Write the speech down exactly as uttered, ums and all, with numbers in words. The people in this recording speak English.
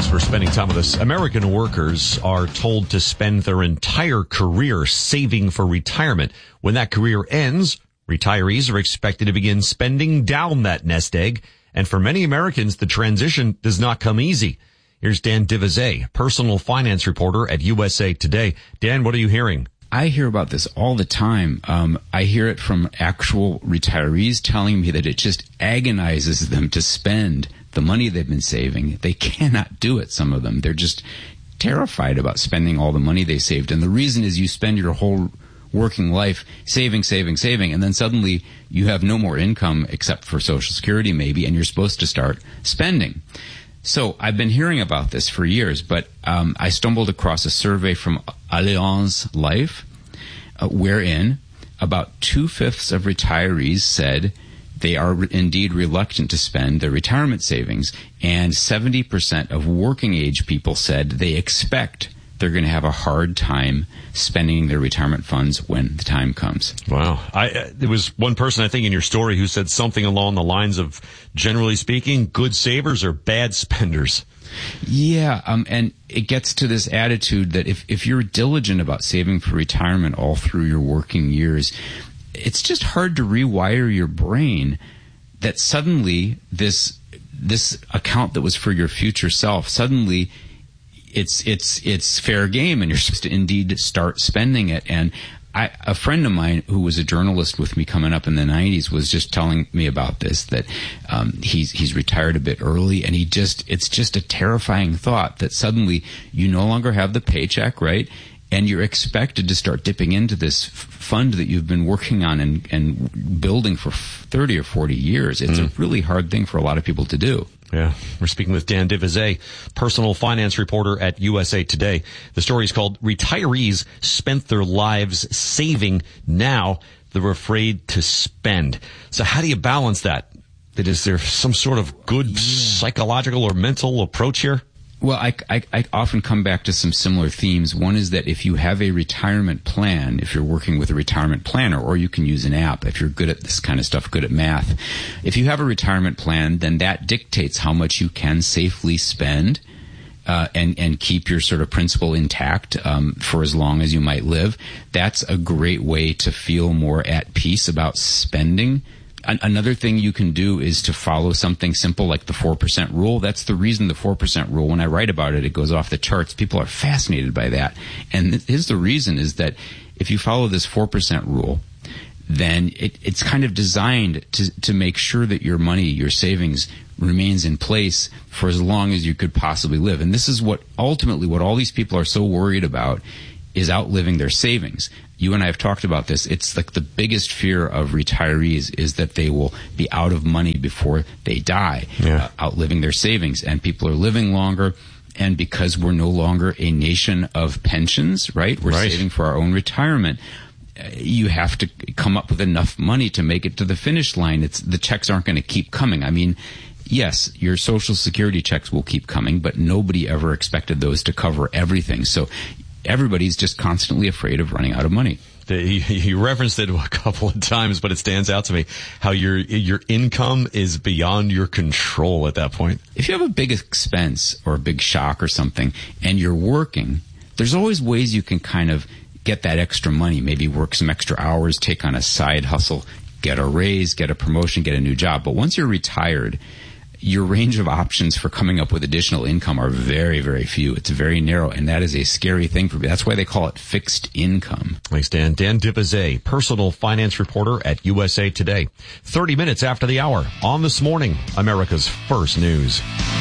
for spending time with us. American workers are told to spend their entire career saving for retirement. When that career ends, retirees are expected to begin spending down that nest egg. And for many Americans, the transition does not come easy. Here's Dan Divizet, personal finance reporter at U S A Today. Dan, what are you hearing? I hear about this all the time. Um, I hear it from actual retirees telling me that it just agonizes them to spend the money they've been saving. They cannot do it, some of them. They're just terrified about spending all the money they saved. And the reason is you spend your whole working life saving, saving, saving, and then suddenly you have no more income except for Social Security maybe, and you're supposed to start spending. So I've been hearing about this for years, but um, I stumbled across a survey from Allianz Life, uh, wherein about two-fifths of retirees said they are re- indeed reluctant to spend their retirement savings, and seventy percent of working-age people said they expect they're going to have a hard time spending their retirement funds when the time comes. Wow. I, uh, there was one person, I think, in your story who said something along the lines of, generally speaking, good savers are bad spenders. Yeah, um, and it gets to this attitude that if, if you're diligent about saving for retirement all through your working years, it's just hard to rewire your brain that suddenly this this account that was for your future self, suddenly it's it's it's fair game, and you're supposed to indeed start spending it. And I, a friend of mine who was a journalist with me coming up in the nineties was just telling me about this, that um, he's he's retired a bit early, and he just it's just a terrifying thought that suddenly you no longer have the paycheck, right? And you're expected to start dipping into this f- fund that you've been working on and, and building for thirty or forty years. It's mm. a really hard thing for a lot of people to do. Yeah. We're speaking with Dan Divizet, personal finance reporter at U S A Today. The story is called Retirees Spent Their Lives Saving. Now They're Afraid to Spend. So how do you balance that? That is there some sort of good yeah. psychological or mental approach here? Well, I, I, I often come back to some similar themes. One is that if you have a retirement plan, if you're working with a retirement planner, or you can use an app if you're good at this kind of stuff, good at math. If you have a retirement plan, then that dictates how much you can safely spend uh, and, and keep your sort of principal intact um, for as long as you might live. That's a great way to feel more at peace about spending. Another thing you can do is to follow something simple like the four percent rule. That's the reason the four percent rule, when I write about it, it goes off the charts. People are fascinated by that. And here's the reason is that if you follow this four percent rule, then it, it's kind of designed to, to make sure that your money, your savings, remains in place for as long as you could possibly live. And this is what ultimately what all these people are so worried about is outliving their savings. You and I have talked about this. It's like the biggest fear of retirees is that they will be out of money before they die, yeah. uh, outliving their savings. And people are living longer. And because we're no longer a nation of pensions, right? We're right. saving for our own retirement. Uh, you have to come up with enough money to make it to the finish line. It's the checks aren't going to keep coming. I mean, yes, your Social Security checks will keep coming, but nobody ever expected those to cover everything. So everybody's just constantly afraid of running out of money. You referenced it a couple of times, but it stands out to me how your your income is beyond your control at that point. If you have a big expense or a big shock or something and you're working, there's always ways you can kind of get that extra money, maybe work some extra hours, take on a side hustle, get a raise, get a promotion, get a new job. But once you're retired, your range of options for coming up with additional income are very, very few. It's very narrow, and that is a scary thing for me. That's why they call it fixed income. Thanks, Dan. Dan Divizet, personal finance reporter at U S A Today. thirty minutes after the hour on This Morning, America's First News.